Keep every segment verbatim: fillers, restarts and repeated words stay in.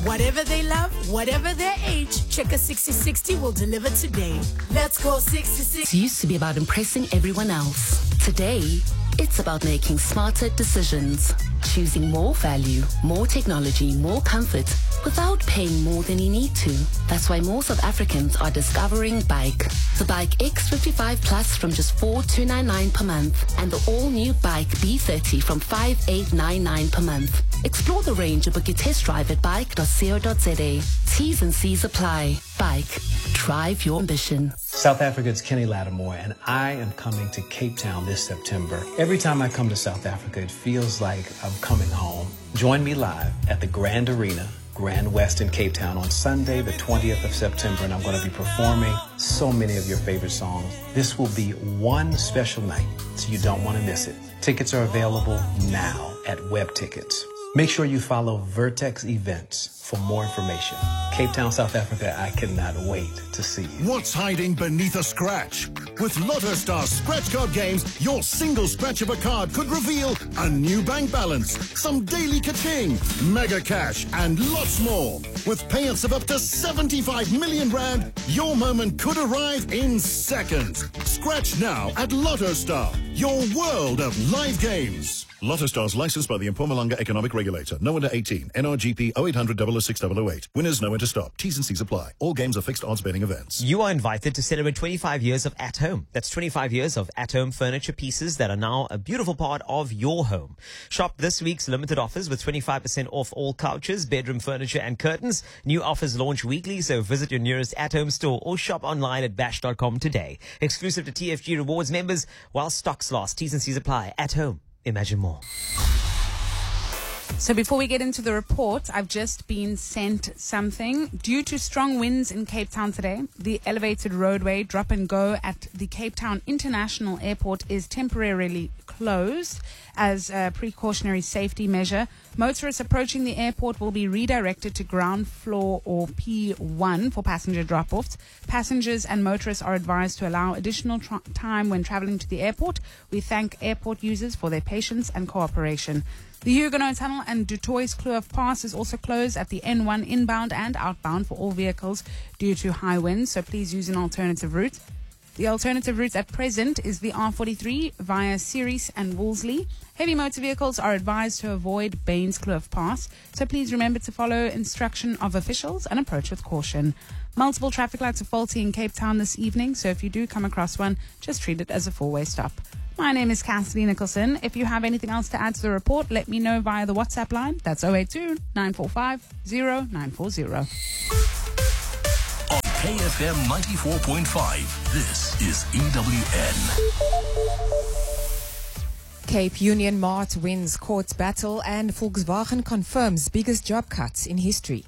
Whatever they love, whatever their age, Checker sixty sixty will deliver today. Let's go sixty sixty. It used to be about impressing everyone else. Today, it's about making smarter decisions. Choosing more value, more technology, more comfort, without paying more than you need to. That's why more South Africans are discovering Bike. The Bike X fifty-five Plus from just four thousand two hundred ninety-nine per month, and the all-new Bike B thirty from five thousand eight hundred ninety-nine per month. Explore the range and book your test drive at bike dot co dot za. T's and C's apply. Bike. Drive your ambition. South Africa's Kenny Lattimore, and I am coming to Cape Town this September. Every time I come to South Africa, it feels like I'm coming home. Join me live at the Grand Arena, Grand West in Cape Town on Sunday, the twentieth of September, and I'm going to be performing so many of your favorite songs. This will be one special night, so you don't want to miss it. Tickets are available now at Web Tickets. Make sure you follow Vertex Events for more information. Cape Town, South Africa, I cannot wait to see you. What's hiding beneath a scratch? With Lotto Star scratch card games, your single scratch of a card could reveal a new bank balance, some daily ka-ching, mega cash, and lots more. With payouts of up to seventy-five million rand, your moment could arrive in seconds. Scratch now at Lotto Star, your world of live games. Lotto Star's licensed by the Mpumalanga Economic Regulator. No under eighteen. N R G P oh eight hundred, double oh six, double oh eight. Winners know when to stop. T's and C's apply. All games are fixed odds betting events. You are invited to celebrate twenty-five years of At Home. That's twenty-five years of at-home furniture pieces that are now a beautiful part of your home. Shop this week's limited offers with twenty-five percent off all couches, bedroom furniture and curtains. New offers launch weekly, so visit your nearest At Home store or shop online at bash dot com today. Exclusive to T F G Rewards members while stocks last. T's and C's apply. At Home. Imagine more. So before we get into the report, I've just been sent something. Due to strong winds in Cape Town today, the elevated roadway drop and go at the Cape Town International Airport is temporarily closed as a precautionary safety measure. Motorists approaching the airport will be redirected to ground floor or P one for passenger drop-offs. Passengers and motorists are advised to allow additional tra- time when traveling to the airport. We thank airport users for their patience and cooperation. The Huguenot Tunnel and Du Toit-Kloof Pass is also closed at the N one inbound and outbound for all vehicles due to high winds, so please use an alternative route. The alternative route at present is the R forty-three via Ceres and Wolseley. Heavy motor vehicles are advised to avoid Baines Kloof Pass, so please remember to follow instruction of officials and approach with caution. Multiple traffic lights are faulty in Cape Town this evening, so if you do come across one, just treat it as a four-way stop. My name is Cassidy Nicholson. If you have anything else to add to the report, let me know via the WhatsApp line. That's oh eight two, nine four five, oh nine four oh. On K F M ninety-four point five, this is E W N. Cape Union Mart wins court battle and Volkswagen confirms biggest job cuts in history.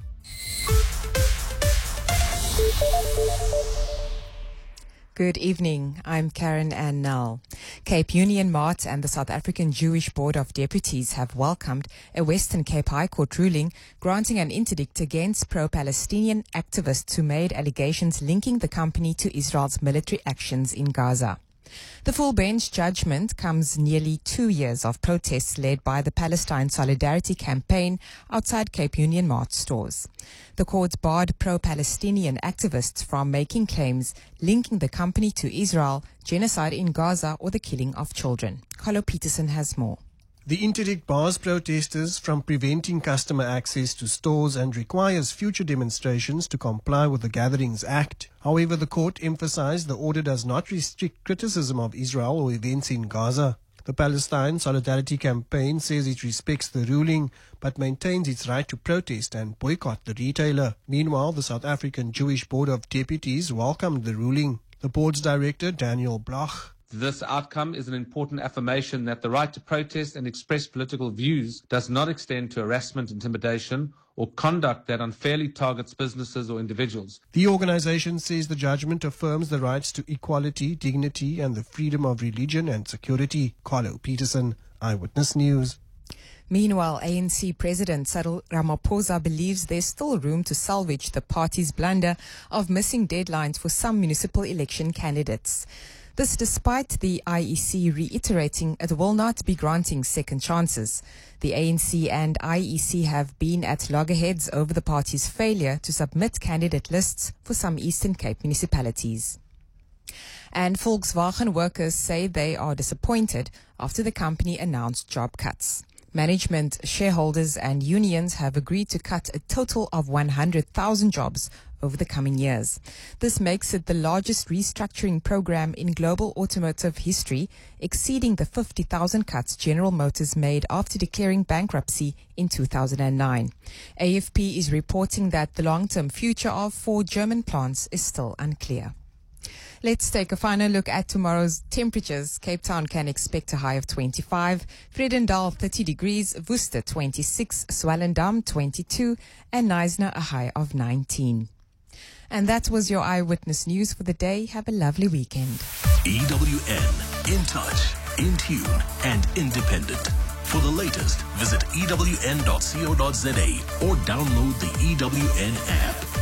Good evening. I'm Karen Ann Null. Cape Union Mart and the South African Jewish Board of Deputies have welcomed a Western Cape High Court ruling granting an interdict against pro-Palestinian activists who made allegations linking the company to Israel's military actions in Gaza. The full bench judgment comes nearly two years of protests led by the Palestine Solidarity Campaign outside Cape Union Mart stores. The court barred pro-Palestinian activists from making claims linking the company to Israel, genocide in Gaza, or the killing of children. Carlo Peterson has more. The interdict bars protesters from preventing customer access to stores and requires future demonstrations to comply with the Gatherings Act. However, the court emphasized the order does not restrict criticism of Israel or events in Gaza. The Palestine Solidarity Campaign says it respects the ruling but maintains its right to protest and boycott the retailer. Meanwhile, the South African Jewish Board of Deputies welcomed the ruling. The board's director, Daniel Bloch, this outcome is an important affirmation that the right to protest and express political views does not extend to harassment, intimidation, or conduct that unfairly targets businesses or individuals. The organization says the judgment affirms the rights to equality, dignity, and the freedom of religion and security. Carlo Peterson, Eyewitness News. Meanwhile, A N C President Cyril Ramaphosa believes there's still room to salvage the party's blunder of missing deadlines for some municipal election candidates. This despite the I E C reiterating it will not be granting second chances. The A N C and I E C have been at loggerheads over the party's failure to submit candidate lists for some Eastern Cape municipalities. And Volkswagen workers say they are disappointed after the company announced job cuts. Management, shareholders and unions have agreed to cut a total of one hundred thousand jobs over the coming years. This makes it the largest restructuring program in global automotive history, exceeding the fifty thousand cuts General Motors made after declaring bankruptcy in two thousand nine. A F P is reporting that the long-term future of four German plants is still unclear. Let's take a final look at tomorrow's temperatures. Cape Town can expect a high of twenty-five, Vredendal thirty degrees, Worcester twenty-six, Swellendam twenty-two, and Knysna a high of nineteen. And that was your Eyewitness News for the day. Have a lovely weekend. E W N, in touch, in tune, and independent. For the latest, visit E W N dot co dot za or download the E W N app.